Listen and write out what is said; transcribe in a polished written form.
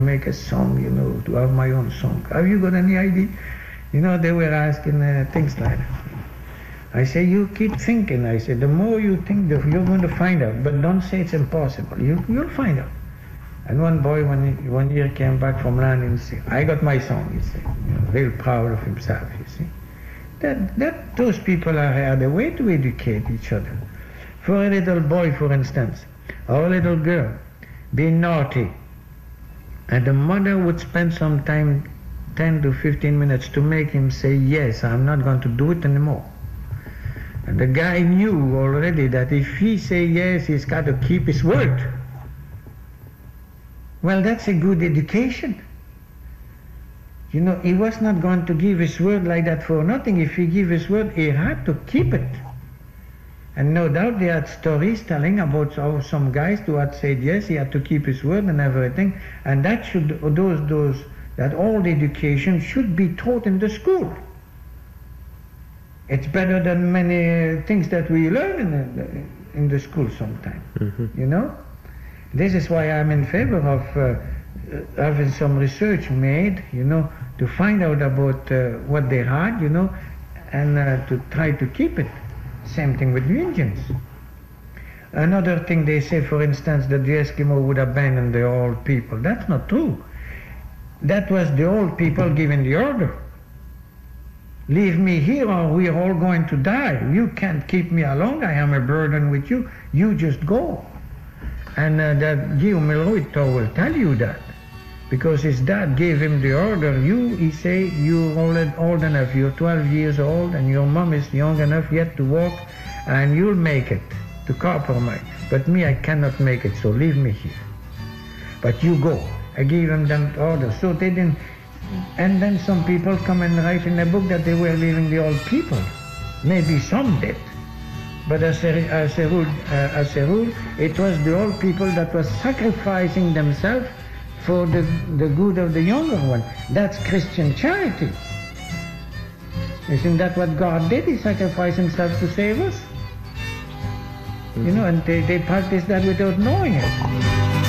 make a song, to have my own song. Have you got any idea? They were asking things like that. I say, you keep thinking. I said, the more you think, you're going to find out. But don't say it's impossible. You'll find out. And one boy, one year, came back from London and said, I got my song, he said. Real proud of himself, you see. That those people are the way to educate each other. For a little boy, for instance, or a little girl, being naughty, and the mother would spend some time, 10 to 15 minutes, to make him say, yes, I'm not going to do it anymore. And the guy knew already that if he say yes, he's got to keep his word. Well, that's a good education. He was not going to give his word like that for nothing. If he gave his word, he had to keep it. And no doubt they had stories telling about how some guys who had said yes, he had to keep his word and everything. And that that all the education should be taught in the school. It's better than many things that we learn in the school sometimes. Mm-hmm. This is why I'm in favor of having some research made, to find out about what they had, and to try to keep it. Same thing with the Indians. Another thing they say, for instance, that the Eskimo would abandon the old people. That's not true. That was the old people giving the order. Leave me here or we are all going to die. You can't keep me along. I am a burden with you. You just go. And that Guillaume Milroy will tell you that. Because his dad gave him the order. He say, you're old enough, you're 12 years old, and your mom is young enough yet to walk, and you'll make it to compromise. But me, I cannot make it, so leave me here. But you go. I gave them that order. So they didn't. And then some people come and write in a book that they were leaving the old people. Maybe some did. But as a rule, it was the old people that was sacrificing themselves for the good of the younger one. That's Christian charity. Isn't that what God did? He sacrificed himself to save us. Mm-hmm. And they practice that without knowing it.